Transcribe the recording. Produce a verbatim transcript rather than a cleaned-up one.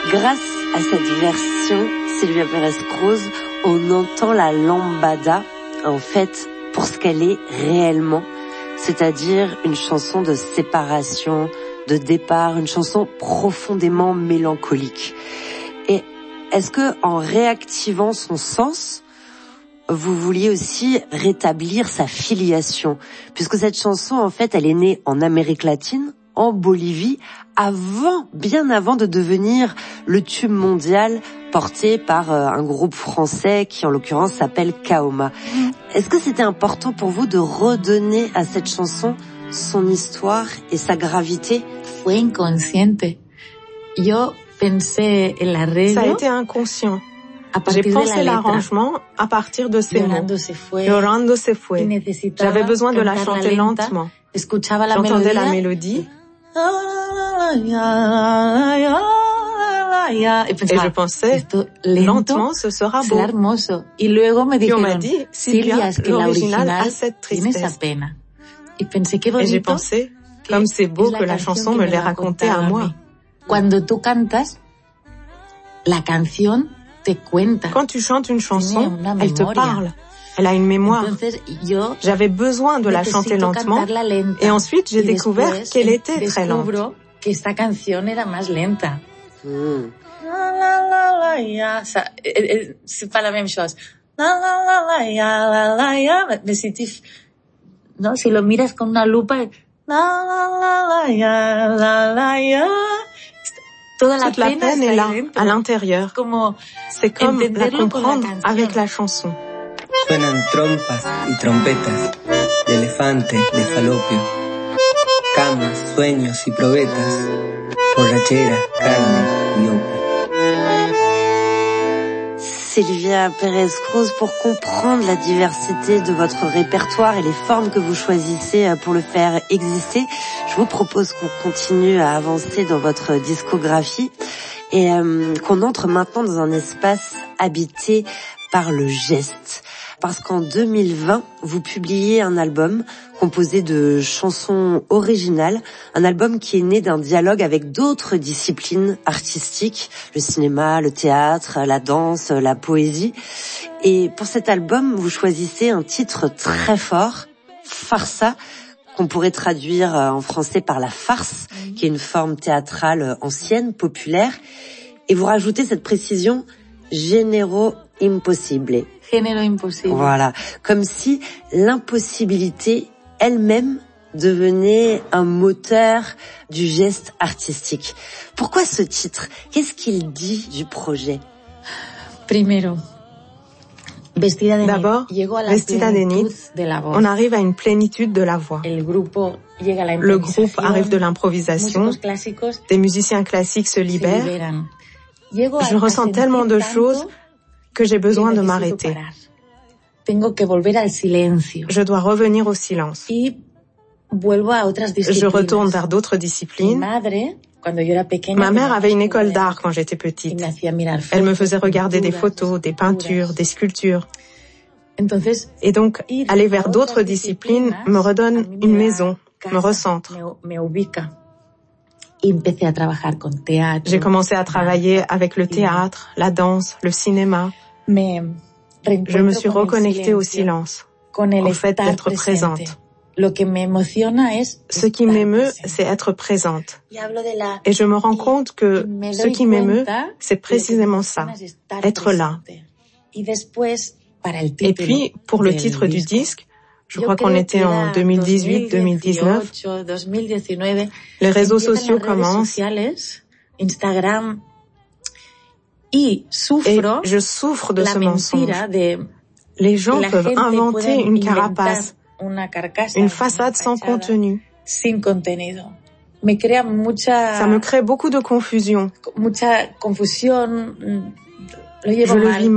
Grâce à cette version, Sylvia Pérez-Cruz, on entend la lambada, en fait, pour ce qu'elle est réellement, c'est-à-dire une chanson de séparation, de départ, une chanson profondément mélancolique. Et est-ce que, en réactivant son sens, vous vouliez aussi rétablir sa filiation, puisque cette chanson, en fait, elle est née en Amérique latine, en Bolivie, avant, bien avant de devenir le tube mondial porté par euh, un groupe français qui, en l'occurrence, s'appelle Kaoma. Est-ce que c'était important pour vous de redonner à cette chanson son histoire et sa gravité? Fue inconsciente. Yo pensé el arreglo. Ça a été inconscient. J'ai pensé l'arrangement à partir de ces mots. Llorando se fue. J'avais besoin de la chanter lentement. J'entendais la mélodie. Et je pensais, lentement, ce sera beau. Puis on m'a dit, Sylvia, l'original a cette tristesse. Et j'ai pensé, comme c'est beau que la chanson me l'ait racontée à moi. Cuando tú cantas, la canción te cuenta. Quand tu chantes une chanson, elle te parle. Elle a une mémoire. J'avais besoin de la chanter lentement et ensuite j'ai découvert qu'elle était très lente. Que esta canción era más lenta. Mm. La la la la ya, ça, c'est pas la même chose. La la la la ya, la la ya, mais si tu, no, si lo miras con una lupa, la la la la ya, la la ya. Toda la peine, la peine est là, à l'intérieur. C'est comme la comprendre avec la chanson. Suenan trompas y trompetas, de elefante, de falopio, camas, sueños y probetas, borrachera, carne y opio. Sylvia Pérez-Cruz, pour comprendre la diversité de votre répertoire et les formes que vous choisissez pour le faire exister, je vous propose qu'on continue à avancer dans votre discographie et euh, qu'on entre maintenant dans un espace habité par le geste. Parce qu'en deux mille vingt, vous publiez un album composé de chansons originales, un album qui est né d'un dialogue avec d'autres disciplines artistiques, le cinéma, le théâtre, la danse, la poésie. Et pour cet album, vous choisissez un titre très fort, Farsa, qu'on pourrait traduire en français par la farce, qui est une forme théâtrale ancienne, populaire. Et vous rajoutez cette précision, género impossible. Género impossible. Voilà. Comme si l'impossibilité elle-même devenait un moteur du geste artistique. Pourquoi ce titre? Qu'est-ce qu'il dit du projet? Primero, D'abord, Vestida de Nit, on arrive à une plénitude de la voix. Le groupe arrive de l'improvisation, des musiciens classiques se libèrent. Je ressens tellement de choses que j'ai besoin de m'arrêter. Je dois revenir au silence. Je retourne vers d'autres disciplines. Ma mère avait une école d'art quand j'étais petite. Elle me faisait regarder des photos, des peintures, des sculptures. Et donc, aller vers d'autres disciplines me redonne une maison, me recentre. J'ai commencé à travailler avec le théâtre, la danse, le cinéma. Je me suis reconnectée au silence, au fait d'être présente. Ce qui m'émeut, c'est être présente. Et je me rends compte que ce qui m'émeut, c'est précisément ça, être là. Et puis, pour le titre du disque, je crois qu'on était en deux mille dix-huit deux mille dix-neuf. Les réseaux sociaux commencent. Et je souffre de ce mensonge. Les gens peuvent inventer une carapace, une façade sans contenu. Ça me crée beaucoup de confusion. Je le vis